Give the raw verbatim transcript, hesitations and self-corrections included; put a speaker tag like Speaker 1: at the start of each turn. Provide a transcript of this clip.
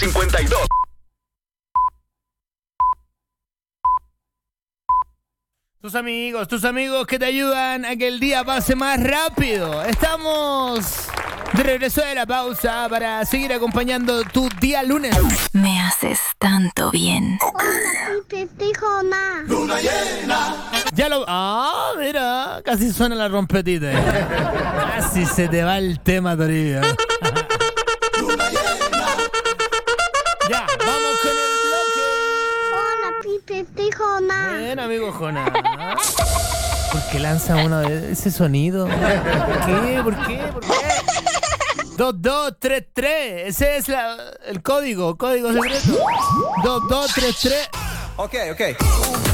Speaker 1: cincuenta y dos.
Speaker 2: Tus amigos, tus amigos que te ayudan a que el día pase más rápido. Estamos de regreso de la pausa para seguir acompañando tu día lunes.
Speaker 3: Me haces tanto bien.
Speaker 1: Luna llena.
Speaker 2: Ya lo... Ah, mira, casi suena la rompetita. Casi se te va el tema, Toribio.
Speaker 1: Luna llena.
Speaker 2: Ya, vamos con el bloque.
Speaker 4: Hola, Pipe, soy Jona.
Speaker 2: Bien, amigo Jona. ¿Por qué lanza uno de ese sonido? ¿Por qué? ¿Por qué? ¿Por qué? dos dos tres tres. Ese es la, el código, código secreto. dos dos tres tres.
Speaker 5: Ok, ok.